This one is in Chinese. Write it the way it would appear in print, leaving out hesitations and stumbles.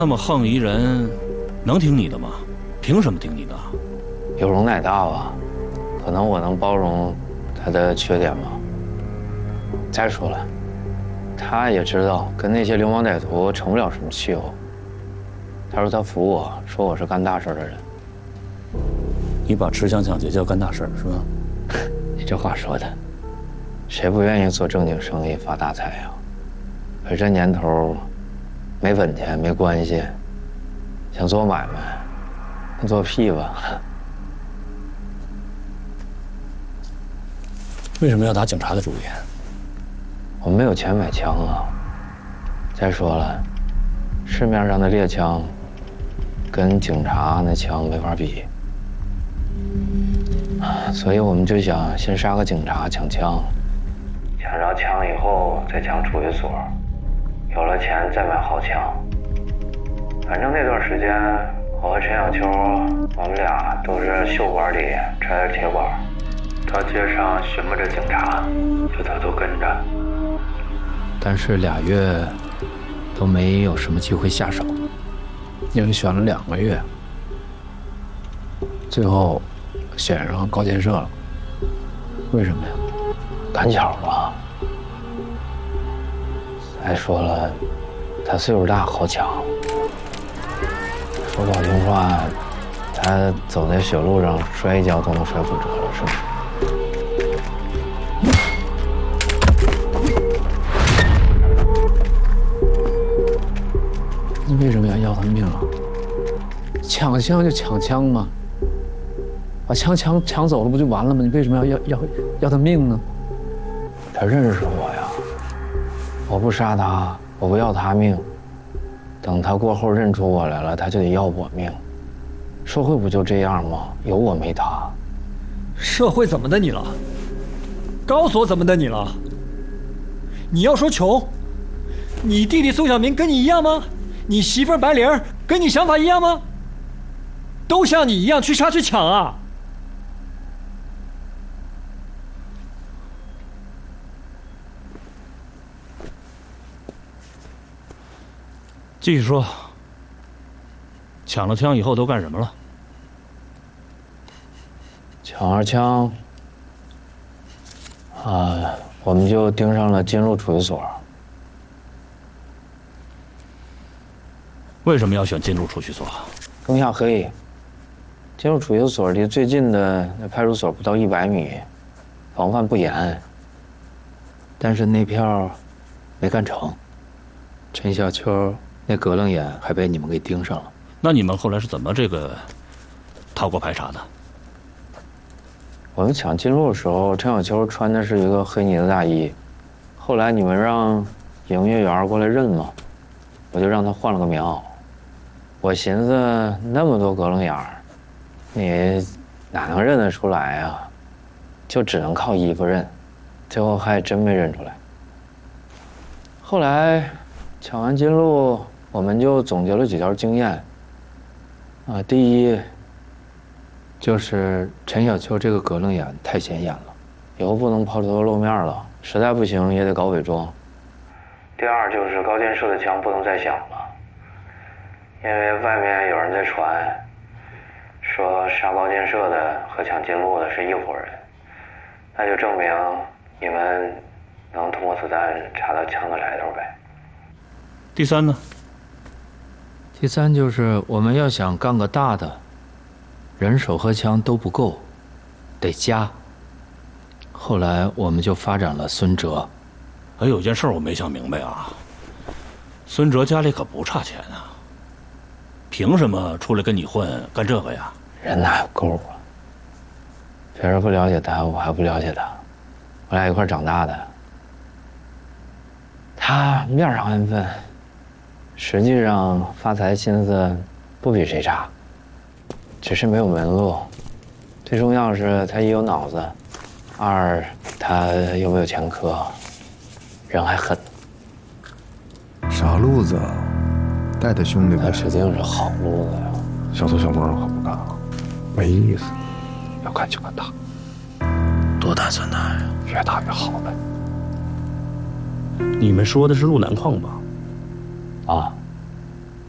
那么横一人，能听你的吗？凭什么听你的？ 有容乃大吧，可能我能包容他的缺点吧。再说了，他也知道跟那些流氓歹徒成不了什么气候。他说他服我，说我是干大事的人。 你把持枪抢劫叫干大事是吧？ 你这话说的，谁不愿意做正经生意发大财呀？可这年头，没本钱没关系，想做买卖，那做屁吧。 为什么要打警察的主意？ 我没有钱买枪啊。再说了，市面上的猎枪跟警察那枪没法比，所以我们就想先杀个警察抢枪，抢着枪以后再抢储蓄所，有了钱再买好枪。反正那段时间，我和陈小秋，我们俩都是袖管里揣着铁管，到街上寻摸着警察，就偷偷跟着。但是2月都没有什么机会下手，硬选了2个月，最后选上高建设了。为什么呀？赶巧吧。再说了，他岁数大，好抢。说不好听话，他走在雪路上摔一跤都能摔骨折了，是吧？你为什么要他命啊？抢枪就抢枪嘛，把枪抢走了不就完了吗？你为什么要他命呢？他认识我呀，我不杀他，我不要他命，等他过后认出我来了，他就得要我命。社会不就这样吗？有我没他。 社会怎么的你了？高所怎么的你了？你要说穷，你弟弟宋小明跟你一样吗？你媳妇白玲跟你想法一样吗？都像你一样去杀去抢啊！ 继续说，抢了枪以后都干什么了？ 抢完枪，我们就盯上了金鹿储蓄所。 为什么要选金鹿储蓄所？ 更下黑。金鹿储蓄所离最近的那派出所不到100米，防范不严。但是那票没干成，陈小秋那格楞眼还被你们给盯上了。 那你们后来是怎么逃过排查的？ 我们抢金鹿的时候，陈小秋穿的是一个黑呢子大衣，后来你们让营业员过来认嘛，我就让他换了个棉袄。我寻思那么多格楞眼儿，你哪能认得出来呀？就只能靠衣服认，最后还真没认出来。后来抢完金鹿，我们就总结了几条经验。第一，就是陈小秋这个格楞眼太显眼了，以后不能抛头露面了，实在不行也得搞伪装。第二就是高建设的枪不能再响了，因为外面有人在传，说杀高建设的和抢金鹿的是一伙人，那就证明你们能通过子弹查到枪的来头呗。 第三呢？ 第三就是我们要想干个大的，人手和枪都不够，得加。后来我们就发展了孙哲。 有件事我没想明白啊，孙哲家里可不差钱啊，凭什么出来跟你混干这个呀？ 人哪有够啊？别人不了解他，我还不了解他，我俩一块长大的。他面上安分，实际上发财心思不比谁差，只是没有门路。最重要是他一有脑子，二他又没有前科，人还狠。 傻路子，带带兄弟呗。 那指定是好路子呀。 小偷小摸可不干啊，没意思。要干就干大。 多大算大呀？ 越大越好呗。 你们说的是路南矿吧？ 啊。